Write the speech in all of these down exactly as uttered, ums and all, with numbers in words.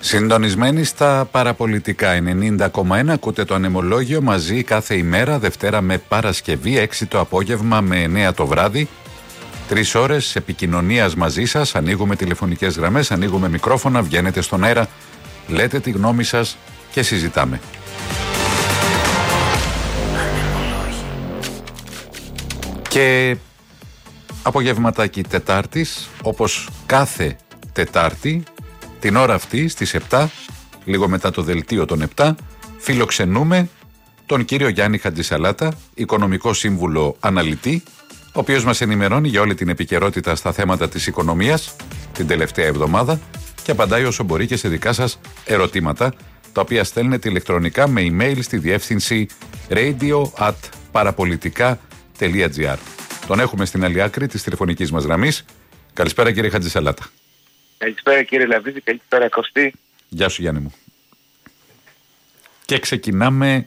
Συντονισμένοι στα παραπολιτικά ενενήντα κόμμα ένα, ακούτε το ανεμολόγιο μαζί κάθε ημέρα, Δευτέρα με Παρασκευή, έξι το απόγευμα με εννέα το βράδυ. Τρεις ώρες επικοινωνίας μαζί σας, ανοίγουμε τηλεφωνικές γραμμές, ανοίγουμε μικρόφωνα, βγαίνετε στον αέρα, λέτε τη γνώμη σας και συζητάμε. Και απογευματάκι Τετάρτης, όπως κάθε Τετάρτη, την ώρα αυτή στις επτά, λίγο μετά το δελτίο των επτά, φιλοξενούμε τον κύριο Γιάννη Χατζησαλάτα, οικονομικό σύμβουλο αναλυτή, ο οποίος μας ενημερώνει για όλη την επικαιρότητα στα θέματα της οικονομίας την τελευταία εβδομάδα και απαντάει όσο μπορεί και σε δικά σας ερωτήματα, τα οποία στέλνετε ηλεκτρονικά με email στη διεύθυνση radio at parapolitica τελεία gr. Τον έχουμε στην άλλη άκρη της τηλεφωνικής μας γραμμής. Καλησπέρα κύριε Χατζησαλάτα. Καλησπέρα κύριε Λαβίδη, καλησπέρα Κωστή. Γεια σου Γιάννη μου. Και ξεκινάμε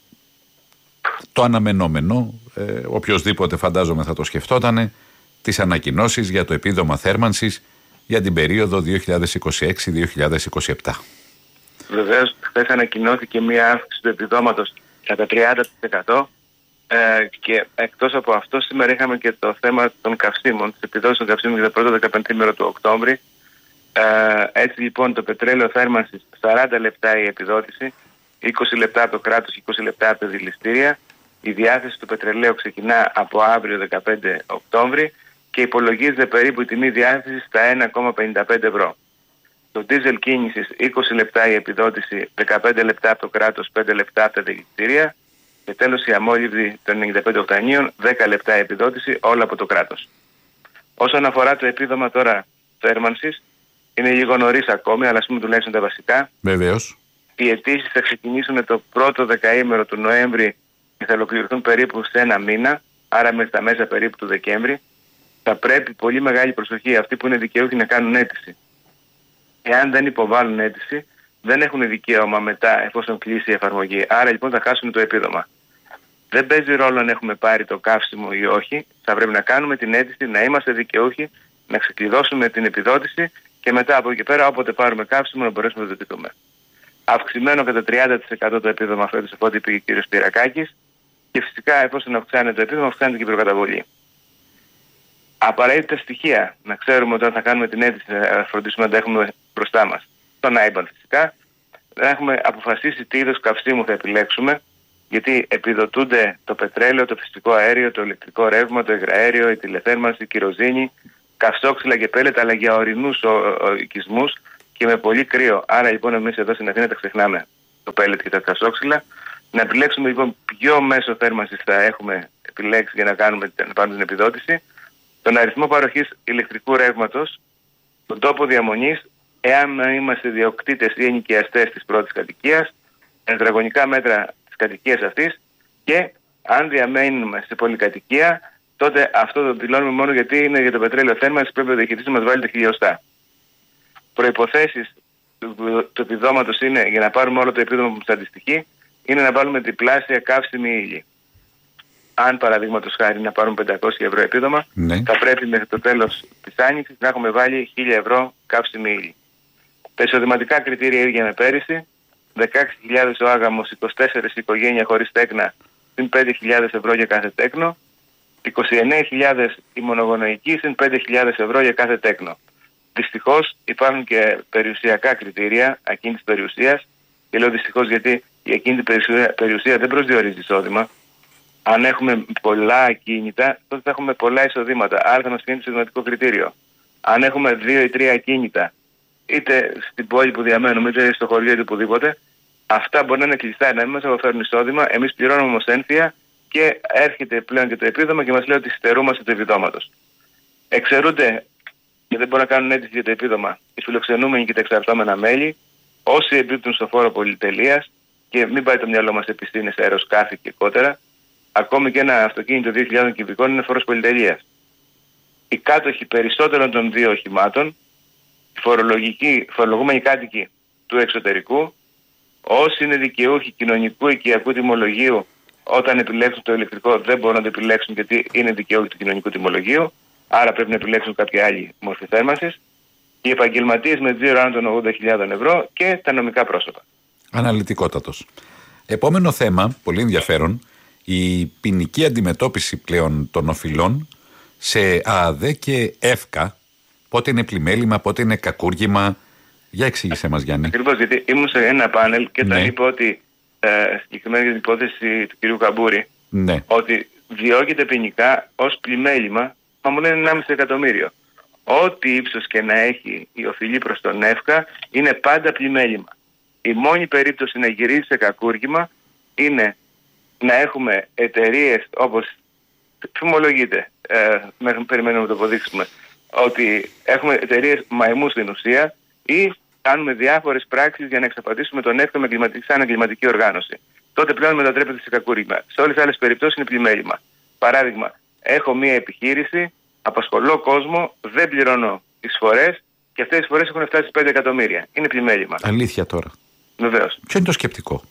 το αναμενόμενο, ε, οποιοσδήποτε φαντάζομαι θα το σκεφτότανε, τις ανακοινώσεις για το επίδομα θέρμανσης για την περίοδο δύο χιλιάδες είκοσι έξι δύο χιλιάδες είκοσι επτά. Βεβαίως, χθες ανακοινώθηκε μια αύξηση του επιδόματος κατά τριάντα τοις εκατό ε, και εκτός από αυτό σήμερα είχαμε και το θέμα των καυσίμων, της επιδόσης των καυσίμων για το πρώτο δεκαπεντήμερο του Οκτώβρη. Ε, έτσι λοιπόν το πετρέλαιο θέρμανσης σαράντα λεπτά η επιδότηση, είκοσι λεπτά από το κράτος και είκοσι λεπτά από τα δηληστήρια. Η διάθεση του πετρελαίου ξεκινά από αύριο δεκαπέντε Οκτώβρη και υπολογίζεται περίπου η τιμή διάθεσης στα ένα κόμμα πενήντα πέντε ευρώ. Το ντίζελ κίνησης είκοσι λεπτά η επιδότηση, δεκαπέντε λεπτά από το κράτος, πέντε λεπτά από τα δηληστήρια. Και τέλος η αμόλυβδη των ενενήντα πέντε οκτανίων, δέκα λεπτά η επιδότηση, όλα από το κράτος. Όσον αφορά το επίδομα τώρα θέρμανσης, είναι λίγο νωρίς ακόμη, αλλά ας πούμε τουλάχιστον τα βασικά. Βεβαίως. Οι αιτήσεις θα ξεκινήσουν το πρώτο δεκαήμερο του Νοέμβρη και θα ολοκληρωθούν περίπου σε ένα μήνα, άρα μέχρι τα μέσα περίπου του Δεκέμβρη. Θα πρέπει πολύ μεγάλη προσοχή αυτοί που είναι δικαιούχοι να κάνουν αίτηση. Εάν δεν υποβάλουν αίτηση, δεν έχουν δικαίωμα μετά εφόσον κλείσει η εφαρμογή. Άρα λοιπόν θα χάσουν το επίδομα. Δεν παίζει ρόλο αν έχουμε πάρει το καύσιμο ή όχι. Θα πρέπει να κάνουμε την αίτηση, να είμαστε δικαιούχοι, να ξεκλειδώσουμε την επιδότηση και μετά από εκεί πέρα, όποτε πάρουμε καύσιμο, να μπορέσουμε να το δοτηθούμε. Αυξημένο κατά τριάντα τοις εκατό το επίδομα φέτος, από ό,τι πήγε ο κ. Σπυρακάκης, και φυσικά εφόσον αυξάνεται το επίδομα, αυξάνεται και η προκαταβολή. Απαραίτητα στοιχεία, να ξέρουμε όταν θα κάνουμε την αίτηση, να φροντίσουμε να τα έχουμε μπροστά μας. Τον άιμπαν φυσικά. Να έχουμε αποφασίσει τι είδος καυσίμου θα επιλέξουμε, γιατί επιδοτούνται το πετρέλαιο, το φυσικό αέριο, το ηλεκτρικό ρεύμα, το υγραέριο, η τηλεθέρμανση, η κυροζήνη, καυσόξυλα και πέλετα, αλλά για ορεινούς οικισμούς και με πολύ κρύο. Άρα λοιπόν εμείς εδώ στην Αθήνα τα ξεχνάμε, το πέλετ και τα καυσόξυλα. Να επιλέξουμε λοιπόν ποιο μέσο θέρμανσης θα έχουμε επιλέξει για να, κάνουμε, να πάρουμε την επιδότηση, τον αριθμό παροχής ηλεκτρικού ρεύματος, τον τόπο διαμονής, εάν είμαστε διοκτήτες ή ενοικιαστές της πρώτης κατοικίας, τετραγωνικά μέτρα της κατοικίας αυτής και αν διαμένουμε σε πολυκατοικία, τότε αυτό το δηλώνουμε μόνο γιατί είναι για το πετρέλαιο θέρμανσης, πρέπει ο διαχειριστής να μας βάλει τα χιλιοστά. Προϋποθέσεις του, του επιδόματος είναι, για να πάρουμε όλο το επίδομα που μας αντιστοιχεί, είναι να βάλουμε διπλάσια καύσιμη ύλη. Αν παραδείγματος χάρη να πάρουμε πεντακόσια ευρώ επίδομα, ναι, θα πρέπει μέχρι το τέλος της άνοιξης να έχουμε βάλει χίλια ευρώ καύσιμη ύλη. Τα εισοδηματικά κριτήρια ίδια με πέρυσι, δεκαέξι χιλιάδες ο άγαμος, είκοσι τέσσερα η οικογένεια χωρίς τέκνα, συν πέντε χιλιάδες ευρώ για κάθε τέκνο, είκοσι εννέα χιλιάδες η μονογονοϊκή, συν πέντε χιλιάδες ευρώ για κάθε τέκνο. Δυστυχώς υπάρχουν και περιουσιακά κριτήρια ακίνητης περιουσίας, και λέω δυστυχώς γιατί η ακίνητη περιουσία, περιουσία δεν προσδιορίζει εισόδημα. Αν έχουμε πολλά ακίνητα, τότε θα έχουμε πολλά εισοδήματα. Άρα θα μας φύγει το εισοδηματικό κριτήριο. Αν έχουμε δύο ή τρία ακίνητα, είτε στην πόλη που διαμένουμε, είτε στο χωριό, είτε οπουδήποτε, αυτά μπορεί να είναι κλειστά, να μην μας αποφέρουν εισόδημα. Εμείς πληρώνουμε όμως ένθια και έρχεται πλέον και το επίδομα και μας λέει ότι στερούμαστε το επιδόματος. Εξαιρούνται και δεν μπορούν να κάνουν αίτηση για το επίδομα οι φιλοξενούμενοι και τα εξαρτώμενα μέλη, όσοι εμπίπτουν στο φόρο πολυτελείας, και μην πάει το μυαλό μας σε πιστίνες, αεροσκάφη και κότερα. Ακόμη και ένα αυτοκίνητο δύο χιλιάδων κυβικών είναι φόρος πολυτελείας. Οι κάτοχοι περισσότερων των δύο οχημάτων, οι φορολογούμενοι κάτοικοι του εξωτερικού, όσοι είναι δικαιούχοι κοινωνικού οικιακού τιμολογίου, όταν επιλέξουν το ηλεκτρικό δεν μπορούν να το επιλέξουν γιατί είναι δικαιούχοι του κοινωνικού τιμολογίου, άρα πρέπει να επιλέξουν κάποια άλλη μορφή θέρμανσης. οι επαγγελματίες με τζίρο άνω των ογδόντα χιλιάδες ευρώ και τα νομικά πρόσωπα. Αναλυτικότατος. Επόμενο θέμα, πολύ ενδιαφέρον, η ποινική αντιμετώπιση πλέον των οφειλών σε ΑΑΔ και ΕΦΚΑ. Πότε είναι πλημέλημα, πότε είναι κακούργημα. Για εξήγησέ μας, Γιάννη. Ακριβώς, γιατί ήμουν σε ένα πάνελ και ναι. τα είπα ότι ε, συγκεκριμένα για την υπόθεση του κυρίου Καμπούρη, ναι. ότι διώκεται ποινικά ως πλημέλημα, μα μου λένε ενάμιση εκατομμύριο. Ό,τι ύψος και να έχει η οφειλή προς τον ΕΦΚΑ είναι πάντα πλημέλημα. Η μόνη περίπτωση να γυρίσει σε κακούργημα είναι να έχουμε εταιρείες όπως φημολογείται, ε, μέχρι περιμένουμε να το αποδείξουμε, ότι έχουμε εταιρείες μαϊμού στην ουσία ή κάνουμε διάφορες πράξεις για να εξαπατήσουμε τον ΕΦΚΑ με σαν εγκληματική οργάνωση. Τότε πλέον μετατρέπεται σε κακούργημα. Σε όλες τις άλλες περιπτώσεις είναι πλημέλημα. Παράδειγμα, έχω μία επιχείρηση, απασχολώ κόσμο, δεν πληρώνω εισφορές και αυτές οι εισφορές έχουν φτάσει στις πέντε εκατομμύρια. Είναι πλημέλημα. Αλήθεια τώρα. Βεβαίως. Ποιο είναι το σκεπτικό?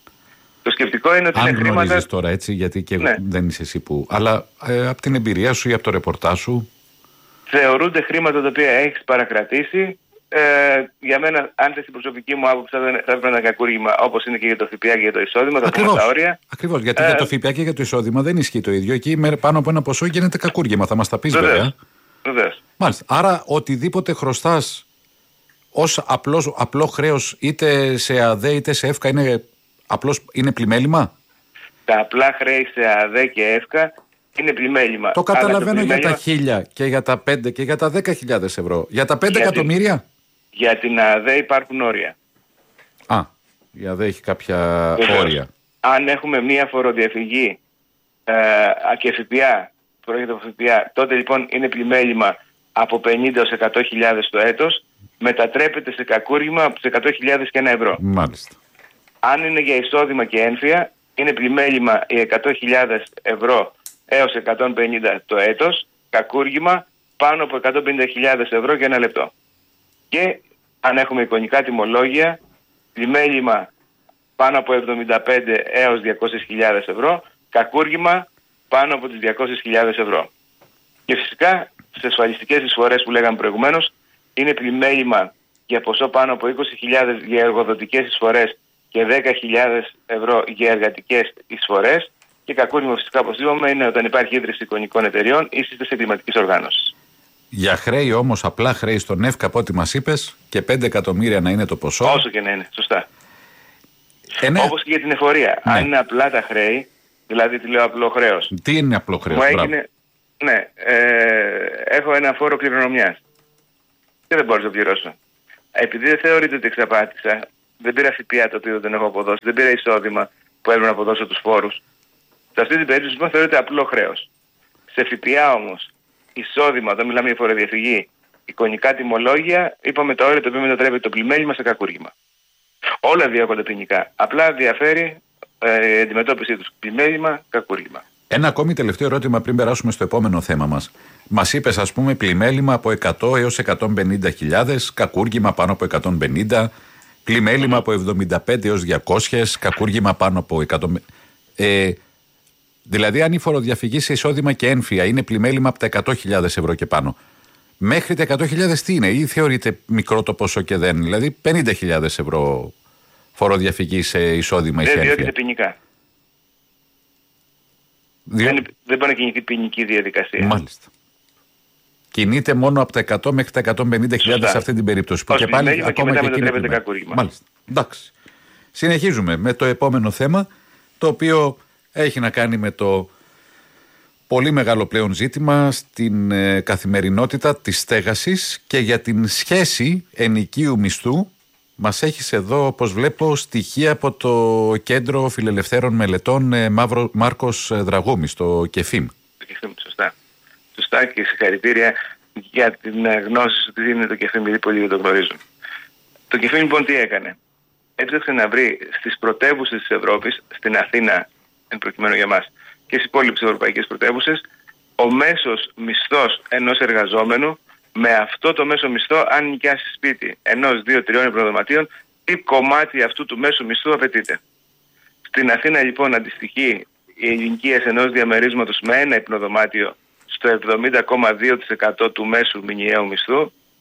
Το σκεπτικό είναι ότι αν είναι χρήματα. Αν γνωρίζεις τώρα, έτσι, γιατί και ναι. δεν είσαι εσύ που. Αλλά ε, από την εμπειρία σου ή από το ρεπορτάζ σου. Θεωρούνται χρήματα τα οποία έχεις παρακρατήσει. Ε, για μένα, αν θες την προσωπική μου άποψη, θα έπρεπε να είναι κακούργημα, όπως είναι και για το ΦΠΑ και για το εισόδημα. Θα πούμε τα όρια. Ακριβώς. Γιατί ε, για το ΦΠΑ και για το εισόδημα δεν ισχύει το ίδιο. Εκεί πάνω από ένα ποσό γίνεται κακούργημα. Θα μας τα πεις, βέβαια. Βεβαίως. Μάλιστα. Άρα, οτιδήποτε χρωστάς ως απλό, απλό χρέος, είτε σε ΑΔΕ είτε σε ΕΦΚΑ, είναι, απλώς, είναι πλημέλημα. Τα απλά χρέη σε ΑΔΕ και ΕΦΚΑ είναι πλημέλημα. Το καταλαβαίνω το πλημέλημα... για τα χίλια και για τα πέντε και για τα δέκα χιλιάδες ευρώ. Για τα πέντε για εκατομμύρια. Την... Για την ΑΔΕ υπάρχουν όρια. Α, η ΑΔΕ έχει κάποια Βεβαίως. όρια. Αν έχουμε μία φοροδιαφυγή ε, και ΦΠΑ, προέρχεται από ΦΠΑ, τότε λοιπόν είναι πλημέλημα από πενήντα έως εκατό χιλιάδες το έτος, μετατρέπεται σε κακούργημα από τις εκατό χιλιάδες και ένα ευρώ. Μάλιστα. Αν είναι για εισόδημα και ένφια, είναι πλημέλημα οι εκατό χιλιάδες ευρώ έως εκατόν πενήντα το έτος, κακούργημα πάνω από εκατόν πενήντα χιλιάδες ευρώ για ένα λεπτό. Και αν έχουμε εικονικά τιμολόγια, πλημέλημα πάνω από εβδομήντα πέντε έως διακόσιες χιλιάδες ευρώ, κακούργημα πάνω από τις διακόσιες χιλιάδες ευρώ. Και φυσικά στις ασφαλιστικές εισφορές που λέγαμε προηγουμένως, είναι πλημέλημα για ποσό πάνω από είκοσι χιλιάδες για εργοδοτικές εισφορές και δέκα χιλιάδες ευρώ για εργατικές εισφορές, και κακούργημα φυσικά, όπως είπαμε, είναι όταν υπάρχει ίδρυση εικονικών εταιριών ή σύσταση εγκληματικής οργάνωσης. Για χρέη όμως, απλά χρέη στον ΕΦΚΑ, από ό,τι μας είπες, και πέντε εκατομμύρια να είναι το ποσό. Όσο και να είναι, σωστά. Ε, ναι. Όπως και για την εφορία. Ναι. Αν είναι απλά τα χρέη, δηλαδή τι λέω απλό χρέος. Τι είναι απλό χρέος? Έγινε... Ναι, ε, έχω ένα φόρο κληρονομιάς και δεν μπορώ να το πληρώσω. Επειδή δεν θεωρείται ότι εξαπάτησα, δεν πήρα ΦΠΑ το οποίο δεν έχω αποδώσει, δεν πήρα εισόδημα που έπρεπε να αποδώσω τους φόρους. Σε αυτή την περίπτωση λοιπόν θεωρείται απλό χρέος. Σε ΦΠΑ όμως, εισόδημα, όταν μιλάμε για φοροδιαφυγή, εικονικά τιμολόγια, είπαμε τα όρια το οποίο μετατρέπεται το πλημέλημα σε κακούργημα. Όλα διώκονται ποινικά. Απλά διαφέρει ε, η αντιμετώπιση του πλημέλημα, κακούργημα. Ένα ακόμη τελευταίο ερώτημα πριν περάσουμε στο επόμενο θέμα μας. Μας είπες, ας πούμε, πλημέλημα από εκατό έως εκατόν πενήντα χιλιάδες, κακούργημα πάνω από εκατόν πενήντα, πλημέλημα από εβδομήντα πέντε έως διακόσιες, κακούργημα πάνω από εκατό. Ε, δηλαδή, αν η φοροδιαφυγή σε εισόδημα και ένφια είναι πλημέλημα από τα εκατό χιλιάδες ευρώ και πάνω, μέχρι τα εκατό χιλιάδες τι είναι, ή θεωρείται μικρό το ποσό και δεν? Δηλαδή, πενήντα χιλιάδες ευρώ φοροδιαφυγή σε εισόδημα ή σε ένφια. Δεν διώκεται ποινικά. Διο... Δεν, δεν μπορεί να κινηθεί ποινική διαδικασία. Μάλιστα. Κινείται μόνο από τα εκατό μέχρι τα εκατόν πενήντα χιλιάδες σε αυτή την περίπτωση. Που και πάλι και ακόμα μετά και μετατρέπεται κακούργημα. Μάλιστα. Εντάξει. Συνεχίζουμε με το επόμενο θέμα, το οποίο έχει να κάνει με το πολύ μεγάλο πλέον ζήτημα στην ε, καθημερινότητα της στέγασης και για την σχέση ενοικίου μισθού. Μας έχεις εδώ, όπως βλέπω, στοιχεία από το Κέντρο Φιλελευθέρων Μελετών ε, Μαύρο, Μάρκος Δραγούμης, το ΚΕΦΙΜ. Το ΚΕΦΙΜ, σωστά. Σωστά, και συγχαρητήρια για την γνώση σου ότι είναι το ΚΕΦΙΜ, γιατί πολλοί δεν το γνωρίζουν. Το ΚΕΦΙΜ λοιπόν τι έκανε? Έψαξε να βρει στις πρωτεύουσες της Ευρώπης, στην Αθήνα εν προκειμένου για μας, και στις υπόλοιπες ευρωπαϊκές πρωτεύουσες, ο μέσος μισθός ενός εργαζόμενου, με αυτό το μέσο μισθό, αν νοικιάσει σπίτι ενός δύο-τριών υπνοδωματίων, τι κομμάτι αυτού του μέσου μισθού απαιτείται. Στην Αθήνα λοιπόν αντιστοιχεί η ενοικίαση ενός διαμερίσματος με ένα υπνοδωμάτιο στο εβδομήντα κόμμα δύο τοις εκατό του μέσου μηνιαίου μισθού.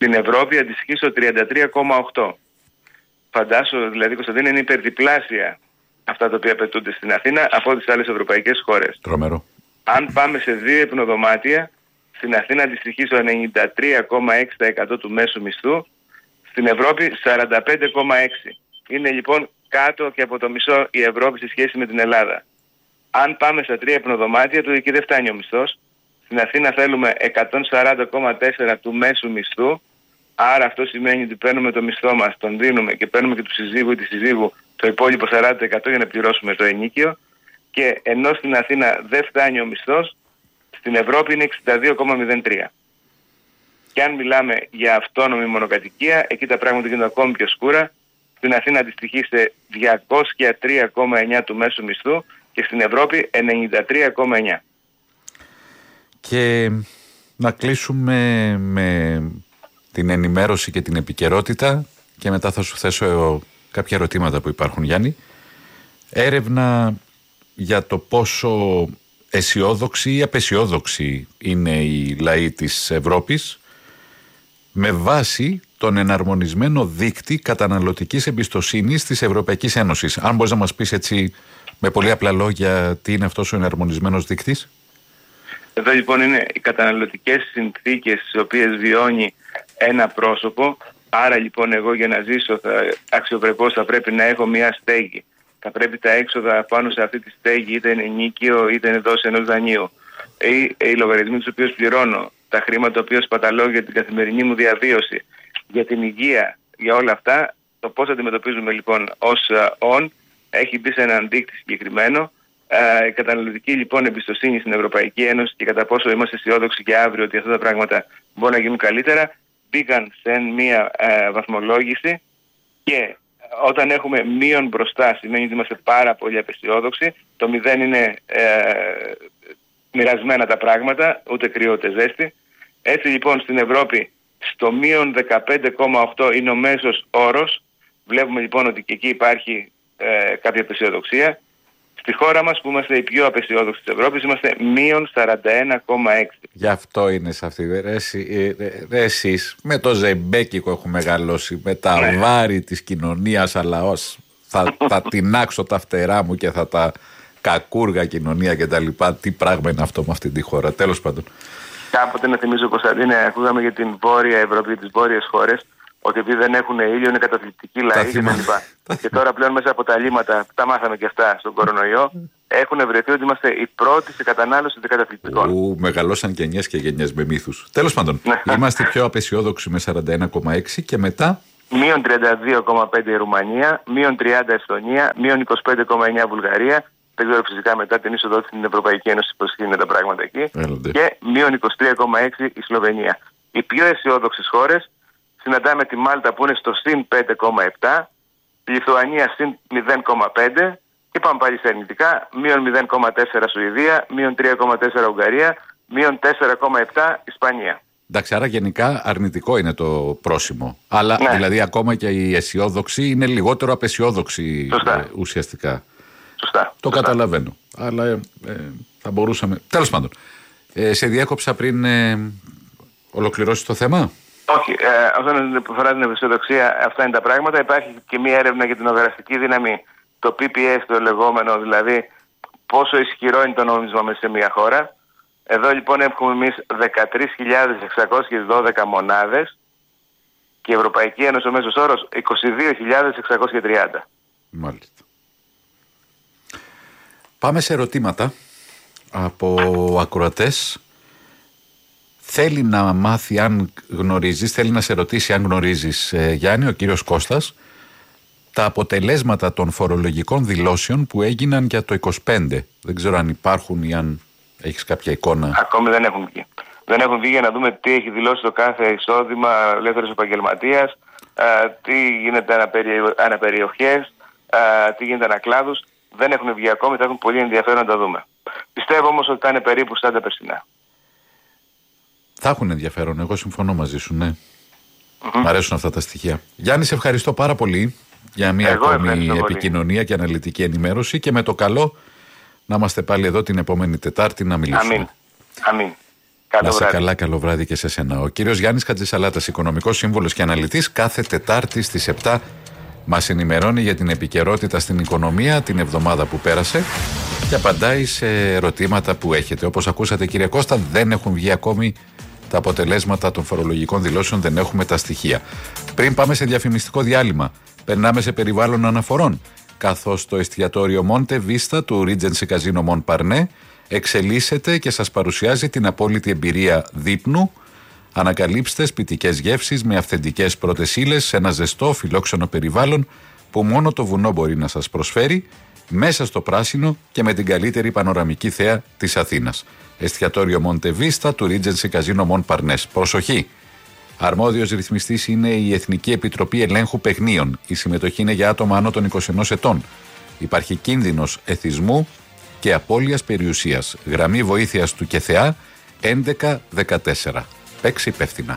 Στην Ευρώπη αντιστοιχεί στο τριάντα τρία κόμμα οκτώ. Φαντάσου, δηλαδή, Κωνσταντίνε, είναι υπερδιπλάσια αυτά τα οποία απαιτούνται στην Αθήνα από τις άλλες ευρωπαϊκές χώρες. Τρομερό. Αν πάμε σε δύο υπνοδωμάτια, στην Αθήνα αντιστοιχεί στο ενενήντα τρία κόμμα έξι τοις εκατό του μέσου μισθού, στην Ευρώπη σαράντα πέντε κόμμα έξι τοις εκατό. Είναι λοιπόν κάτω και από το μισό η Ευρώπη σε σχέση με την Ελλάδα. Αν πάμε στα τρία υπνοδωμάτια, του εκεί δεν φτάνει ο μισθός. Στην Αθήνα θέλουμε εκατόν σαράντα κόμμα τέσσερα του μέσου μισθού. Άρα αυτό σημαίνει ότι παίρνουμε το μισθό μας, τον δίνουμε και παίρνουμε και του συζύγου ή τη συζύγου το υπόλοιπο σαράντα τοις εκατό για να πληρώσουμε το ενοίκιο. Και ενώ στην Αθήνα δεν φτάνει ο μισθός, στην Ευρώπη είναι εξήντα δύο κόμμα μηδέν τρία. Και αν μιλάμε για αυτόνομη μονοκατοικία, εκεί τα πράγματα γίνονται ακόμη πιο σκούρα. Στην Αθήνα αντιστοιχεί σε διακόσια τρία κόμμα εννιά του μέσου μισθού και στην Ευρώπη ενενήντα τρία κόμμα εννιά. Και να κλείσουμε με την ενημέρωση και την επικαιρότητα και μετά θα σου θέσω κάποια ερωτήματα που υπάρχουν, Γιάννη. Έρευνα για το πόσο αισιόδοξοι ή απαισιόδοξοι είναι οι λαοί της Ευρώπης με βάση τον εναρμονισμένο δείκτη καταναλωτικής εμπιστοσύνης της Ευρωπαϊκής Ένωσης. Αν μπορείς να μας πεις έτσι με πολύ απλά λόγια τι είναι αυτός ο εναρμονισμένος δείκτης. Εδώ λοιπόν είναι οι καταναλωτικές συνθήκες τις οποίες βιώνει ένα πρόσωπο. Άρα λοιπόν εγώ για να ζήσω θα, αξιοπρεπώς θα πρέπει να έχω μια στέγη. Θα πρέπει τα έξοδα πάνω σε αυτή τη στέγη είτε είναι ενοίκιο είτε είναι δόση ενός δανείου. Ή οι λογαριασμοί τους οποίους πληρώνω, τα χρήματα τα οποία σπαταλώ για την καθημερινή μου διαβίωση, για την υγεία, για όλα αυτά, το πώς αντιμετωπίζουμε λοιπόν ως όν έχει μπει σε έναν δείκτη συγκεκριμένο. Η καταναλωτική λοιπόν εμπιστοσύνη στην Ευρωπαϊκή Ένωση και κατά πόσο είμαστε αισιόδοξοι και αύριο ότι αυτά τα πράγματα μπορούν να γίνουν καλύτερα, μπήκαν σε μία ε, βαθμολόγηση και όταν έχουμε μείον μπροστά σημαίνει ότι είμαστε πάρα πολύ απαισιόδοξοι. Το μηδέν είναι ε, μοιρασμένα τα πράγματα, ούτε κρύο ούτε ζέστη. Έτσι λοιπόν στην Ευρώπη στο μείον δεκαπέντε κόμμα οκτώ είναι ο μέσος όρος. Βλέπουμε λοιπόν ότι και εκεί υπάρχει ε, κάποια απαισιοδοξία. Στη χώρα μας που είμαστε οι πιο απαισιόδοξοι της Ευρώπης είμαστε μείον σαράντα ένα κόμμα έξι. Γι' αυτό είναι σε αυτή. Ρε, εσύ, ρε, ρε εσείς με το ζεμπέκικο έχω μεγαλώσει, με τα ναι. βάρη της κοινωνίας, αλλά ως θα, θα τεινάξω τα φτερά μου και θα τα κακούργα κοινωνία και τα λοιπά. Τι πράγμα είναι αυτό με αυτή τη χώρα, τέλος πάντων. Κάποτε να θυμίζω, Κωνσταντίνε, ακούγαμε για την Βόρεια Ευρώπη, τις βόρειες χώρες, ότι επειδή δεν έχουν ήλιο είναι καταθλιπτικοί λαοί κτλ. Και, και τώρα πλέον μέσα από τα λίμματα, τα μάθαμε και αυτά στον κορονοϊό, έχουν βρεθεί ότι είμαστε οι πρώτοι σε κατανάλωση καταθλιπτικών. Ου, μεγαλώσαν γενιές και γενιές με μύθους. Τέλος πάντων, είμαστε πιο απαισιόδοξοι με σαράντα ένα κόμμα έξι και μετά. Μείον τριάντα δύο κόμμα πέντε η Ρουμανία, μείον τριάντα Εστονία, μείον είκοσι πέντε κόμμα εννιά Βουλγαρία. Δεν ξέρω φυσικά μετά την είσοδο της στην Ευρωπαϊκή Ένωση πώς είναι τα πράγματα εκεί. Έλονται. Και μείον είκοσι τρία κόμμα έξι η Σλοβενία. Οι πιο αισιόδοξες χώρες συναντάμε τη Μάλτα που είναι στο συν πέντε κόμμα επτά, τη Λιθουανία συν μηδέν κόμμα πέντε και πάμε πάλι στα αρνητικά, μείον μηδέν κόμμα τέσσερα Σουηδία, μείον τρία κόμμα τέσσερα Ουγγαρία, μείον τέσσερα κόμμα επτά Ισπανία. Εντάξει, άρα γενικά αρνητικό είναι το πρόσημο. Αλλά ναι. δηλαδή ακόμα και οι αισιόδοξοι είναι λιγότερο απαισιόδοξοι ε, ουσιαστικά. Σωστά. Το Σωστά. καταλαβαίνω. Αλλά ε, ε, θα μπορούσαμε. Τέλος πάντων. Ε, σε διέκοψα πριν ε, ολοκληρώσει το θέμα. Όχι. Ε, όσον αφορά την αισιοδοξία, αυτά είναι τα πράγματα. Υπάρχει και μία έρευνα για την αγοραστική δύναμη, το πι πι ες το λεγόμενο, δηλαδή πόσο ισχυρό είναι το νόμισμα μέσα σε μία χώρα. Εδώ λοιπόν έχουμε εμείς δεκατρείς χιλιάδες εξακόσιες δώδεκα μονάδες και η Ευρωπαϊκή Ένωση ο μέσος όρος είκοσι δύο χιλιάδες εξακόσιες τριάντα. Μάλιστα. Πάμε σε ερωτήματα από ακροατές. Θέλει να μάθει αν γνωρίζεις, θέλει να σε ρωτήσει αν γνωρίζεις, ε, Γιάννη, ο κύριος Κώστας, τα αποτελέσματα των φορολογικών δηλώσεων που έγιναν για το είκοσι πέντε. Δεν ξέρω αν υπάρχουν ή αν έχεις κάποια εικόνα. Ακόμη δεν έχουν βγει. Δεν έχουν βγει για να δούμε τι έχει δηλώσει το κάθε εισόδημα ελεύθερος επαγγελματίας, ε, τι γίνεται αναπερι... αναπεριοχές, ε, τι γίνεται ανακλάδους. Δεν έχουν βγει ακόμη, θα έχουν πολύ ενδιαφέρον να τα δούμε. Πιστεύω όμως ότι θα είναι περίπου σαν τα περσινά. Θα έχουν ενδιαφέρον, εγώ συμφωνώ μαζί σου, ναι. Mm-hmm. Μ' αρέσουν αυτά τα στοιχεία. Γιάννη, σε ευχαριστώ πάρα πολύ για μια εγώ ακόμη επικοινωνία πολύ. Και αναλυτική ενημέρωση και με το καλό να είμαστε πάλι εδώ την επόμενη Τετάρτη να μιλήσουμε. Αμήν. Αμήν. Καλό Να σε βράδυ. καλά, καλό βράδυ και σε σένα. Ο κύριος Γιάννης Χατζησαλάτας, οικονομικός σύμβουλος και αναλυτής, κάθε Τετάρτη στις επτά μας ενημερώνει για την επικαιρότητα στην οικονομία την εβδομάδα που πέρασε και απαντάει σε ερωτήματα που έχετε. Όπως ακούσατε, κύριε Κώστα, δεν έχουν βγει ακόμη τα αποτελέσματα των φορολογικών δηλώσεων, δεν έχουμε τα στοιχεία. Πριν πάμε σε διαφημιστικό διάλειμμα, περνάμε σε περιβάλλον αναφορών, καθώς το εστιατόριο Monte Vista του Regency Casino Mon Parné εξελίσσεται και σας παρουσιάζει την απόλυτη εμπειρία δείπνου. Ανακαλύψτε σπιτικές γεύσεις με αυθεντικές πρώτες ύλες σε ένα ζεστό φιλόξενο περιβάλλον που μόνο το βουνό μπορεί να σας προσφέρει, μέσα στο πράσινο και με την καλύτερη πανοραμική θέα της Αθήνας. Εστιατόριο Monte Vista του Regency Casino Mon Parné. Προσοχή! Αρμόδιος ρυθμιστής είναι η Εθνική Επιτροπή Ελέγχου Παιχνίων. Η συμμετοχή είναι για άτομα άνω των είκοσι ενός ετών. Υπάρχει κίνδυνος εθισμού και απώλειας περιουσίας. Γραμμή βοήθειας του ΚΕΘΕΑ έντεκα δεκατέσσερα. Παίξει υπεύθυνα.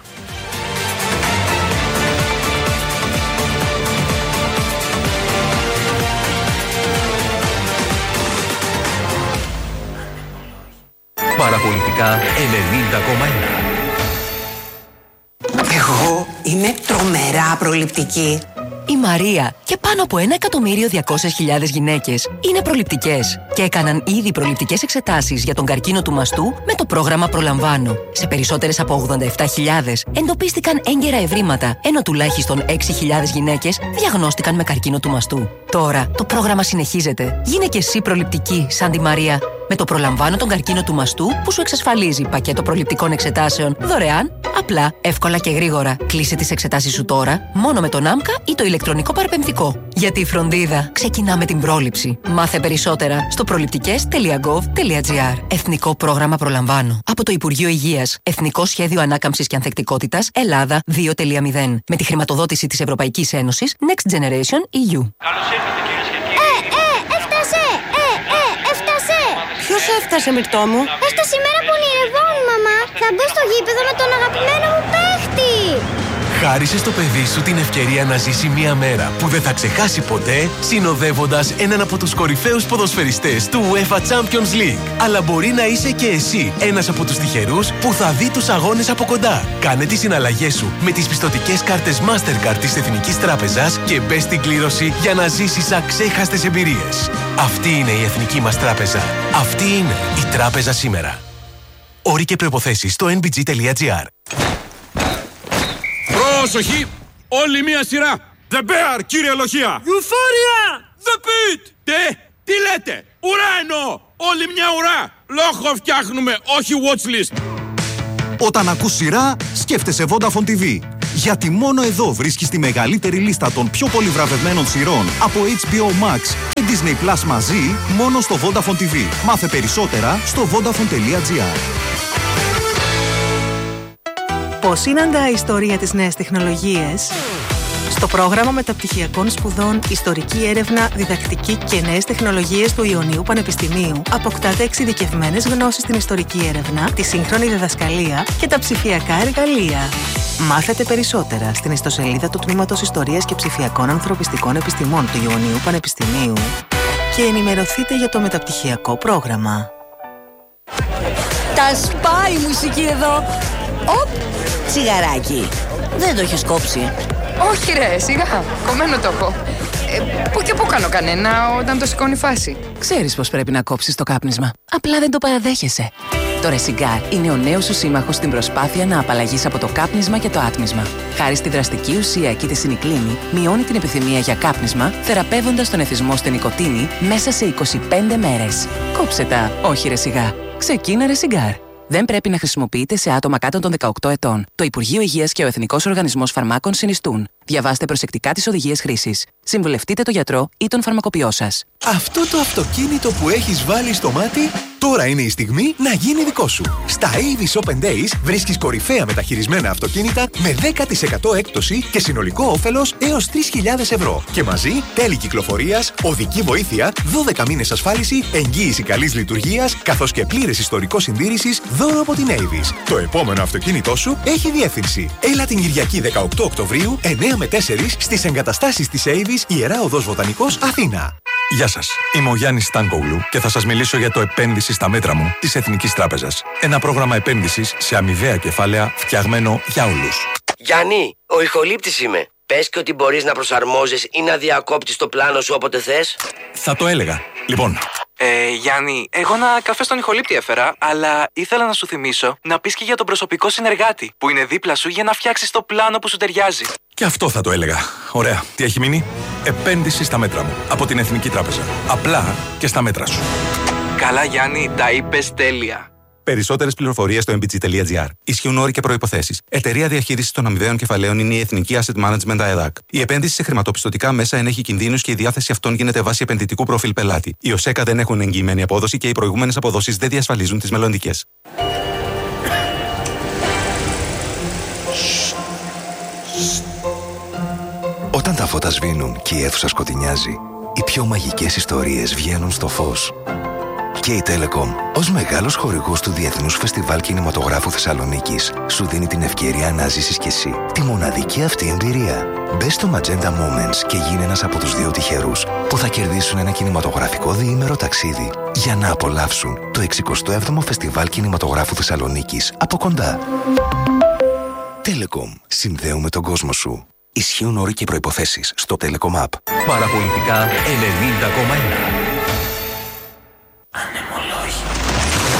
Παραπολιτικά ενενήντα κόμμα ένα. Εγώ είμαι τρομερά προληπτική. Η Μαρία και πάνω από ένα εκατομμύριο διακόσιες χιλιάδες γυναίκες είναι προληπτικές και έκαναν ήδη προληπτικές εξετάσεις για τον καρκίνο του μαστού με το πρόγραμμα Προλαμβάνω. Σε περισσότερες από ογδόντα επτά χιλιάδες εντοπίστηκαν έγκαιρα ευρήματα, ενώ τουλάχιστον έξι χιλιάδες γυναίκες διαγνώστηκαν με καρκίνο του μαστού. Τώρα το πρόγραμμα συνεχίζεται. Γίνε και εσύ προληπτική σαν τη Μαρία. Με το Προλαμβάνω τον καρκίνο του μαστού που σου εξασφαλίζει πακέτο προληπτικών εξετάσεων δωρεάν, απλά, εύκολα και γρήγορα. Κλείσε τις εξετάσεις σου τώρα μόνο με τον ΆΜΚΑ ή το ηλεκτρονικό παραπεμπτικό. Γιατί η φροντίδα ξεκινά με την πρόληψη. Μάθε περισσότερα στο προληπτικές τελεία γκοβ τελεία τζι άρ. Εθνικό πρόγραμμα Προλαμβάνω. Από το Υπουργείο Υγείας. Εθνικό Σχέδιο Ανάκαμψης και Ανθεκτικότητας Ελλάδα δύο κόμμα μηδέν. Με τη χρηματοδότηση της Ευρωπαϊκής Ένωσης Next Generation ι γιου. Καλώς ήρθατε κυρίες και κύριοι. Ε, ε, έφτασε! Ε, ε, έφτασε! Ποιος έφτασε, Μυρτώ μου? Έφτασε η μέρα που ονειρευόμουν, μαμά. Θα μπω στο γήπεδο με τον αγαπημένο μου παίχτη. Χάρισε στο παιδί σου την ευκαιρία να ζήσει μια μέρα που δεν θα ξεχάσει ποτέ, συνοδεύοντας έναν από τους κορυφαίους ποδοσφαιριστές του UEFA Champions League. Αλλά μπορεί να είσαι και εσύ ένας από τους τυχερούς που θα δει τους αγώνες από κοντά. Κάνε τις συναλλαγές σου με τις πιστωτικές κάρτες Mastercard της Εθνικής Τράπεζας και μπες στην κλήρωση για να ζήσεις αξέχαστες εμπειρίες. Αυτή είναι η Εθνική μας Τράπεζα. Αυτή είναι η Τράπεζα σήμερα. Όροι και προϋποθέσεις στο εν μπι τζι τελεία τζι άρ. Πρόσοχη! Όλη μία σειρά! The Bear, κύριε Λοχεία! Euphoria! The Pit! Τι? Τι λέτε? Ουρά εννοώ! Όλη μια ουρά! Λόγο φτιάχνουμε, όχι watchlist! Όταν ακούς σειρά, σκέφτεσαι Vodafone τι βι. Γιατί μόνο εδώ βρίσκεις τη μεγαλύτερη λίστα των πιο πολύ βραβευμένων σειρών από έιτς μπι ο Max και Disney Plus μαζί, μόνο στο Vodafone τι βι. Μάθε περισσότερα στο vodafone τελεία τζι άρ. Πώς συναντά η ιστορία τις νέες τεχνολογίες? Στο πρόγραμμα μεταπτυχιακών σπουδών Ιστορική Έρευνα, Διδακτική και Νέες Τεχνολογίες του Ιωνίου Πανεπιστημίου αποκτάτε εξειδικευμένες γνώσεις στην ιστορική έρευνα, τη σύγχρονη διδασκαλία και τα ψηφιακά εργαλεία. Μάθετε περισσότερα στην ιστοσελίδα του Τμήματος Ιστορίας και Ψηφιακών Ανθρωπιστικών Επιστημών του Ιωνίου Πανεπιστημίου και ενημερωθείτε για το μεταπτυχιακό πρόγραμμα. Τα σπάει η μουσική εδώ. Οπ, τσιγαράκι. Δεν το έχεις κόψει? Όχι ρε, σιγά, κομμένο το έχω. Ε, πού και πού κάνω κανένα όταν το σηκώνει φάση. Ξέρεις πως πρέπει να κόψεις το κάπνισμα. Απλά δεν το παραδέχεσαι. Το Resigar είναι ο νέος σου σύμμαχος στην προσπάθεια να απαλλαγείς από το κάπνισμα και το άτμισμα. Χάρη στη δραστική ουσία και τη σινικλίνη, μειώνει την επιθυμία για κάπνισμα, θεραπεύοντας τον εθισμό στη νοικοτήνη μέσα σε είκοσι πέντε μέρες. Κόψε τα, όχι Resigar. Ξεκίνα Resigar. Δεν πρέπει να χρησιμοποιείται σε άτομα κάτω των δεκαοκτώ ετών. Το Υπουργείο Υγείας και ο Εθνικός Οργανισμός Φαρμάκων συνιστούν. Διαβάστε προσεκτικά τις οδηγίες χρήσης. Συμβουλευτείτε τον γιατρό ή τον φαρμακοποιό σας. Αυτό το αυτοκίνητο που έχεις βάλει στο μάτι, τώρα είναι η στιγμή να γίνει δικό σου. Στα Avis Open Days βρίσκεις κορυφαία μεταχειρισμένα αυτοκίνητα με δέκα τοις εκατό έκπτωση και συνολικό όφελος έως τρεις χιλιάδες ευρώ. Και μαζί τέλη κυκλοφορίας, οδική βοήθεια, δώδεκα μήνες ασφάλιση, εγγύηση καλής λειτουργίας, καθώς και πλήρες ιστορικό συντήρησης δώρο από την Avis. Το επόμενο αυτοκίνητό σου έχει διεύθυνση. Έλα την Κυριακή δεκαοκτώ Οκτωβρίου, εννιά με τέσσερα στις εγκαταστάσεις της Avis, Ιερά Οδός Βοτανικός, Αθήνα. Γεια σας, είμαι ο Γιάννης Στάνκογλου και θα σας μιλήσω για το επένδυση στα μέτρα μου της Εθνικής Τράπεζας. Ένα πρόγραμμα επένδυσης σε αμοιβαία κεφάλαια φτιαγμένο για όλους. Γιάννη, ο ηχολήπτης είμαι. Πες και ότι μπορείς να προσαρμόζεις ή να διακόπτεις το πλάνο σου όποτε θες. Θα το έλεγα. Λοιπόν. Ε, Γιάννη, εγώ ένα καφέ στον ηχολήπτη έφερα, αλλά ήθελα να σου θυμίσω να πεις και για τον προσωπικό συνεργάτη που είναι δίπλα σου για να φτιάξεις το πλάνο που σου ταιριάζει. Και αυτό θα το έλεγα. Ωραία. Τι έχει μείνει? Επένδυση στα μέτρα μου. Από την Εθνική Τράπεζα. Απλά και στα μέτρα σου. Καλά, Γιάννη, τα είπες τέλεια. Περισσότερες πληροφορίες στο εμ μπι τζι τελεία τζι άρ. Ισχύουν όροι και προϋποθέσεις. Εταιρεία διαχείρισης των αμοιβαίων κεφαλαίων είναι η Εθνική Asset Management ΑΕΔΑΚ. Η επένδυση σε χρηματοπιστωτικά μέσα ενέχει κινδύνους και η διάθεση αυτών γίνεται βάσει επενδυτικού προφίλ πελάτη. Οι ΟΣΕΚΑ δεν έχουν εγγυημένη απόδοση και οι προηγούμενες αποδόσεις δεν διασφαλίζουν τις μελλοντικές. Όταν τα φώτα σβήνουν και η αίθουσα σκοτεινιάζει, οι πιο μαγικές ιστορίες βγαίνουν στο φως. Και η Telecom, ως μεγάλος χορηγός του Διεθνούς Φεστιβάλ Κινηματογράφου Θεσσαλονίκης, σου δίνει την ευκαιρία να ζήσεις κι εσύ τη μοναδική αυτή εμπειρία. Μπες στο Magenta Moments και γίνε ένας από τους δύο τυχερούς που θα κερδίσουν ένα κινηματογραφικό διήμερο ταξίδι για να απολαύσουν το εξηκοστό έβδομο Φεστιβάλ Κινηματογράφου Θεσσαλονίκης από κοντά. Telecom. Συνδέουμε τον κόσμο σου. Ισχύουν όροι και προϋποθέσεις στο Telecom App. Παραπολιτικά ενενήντα κόμμα ένα.